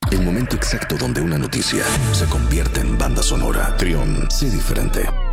El momento exacto donde una noticia se convierte en banda sonora. Trión, sé diferente.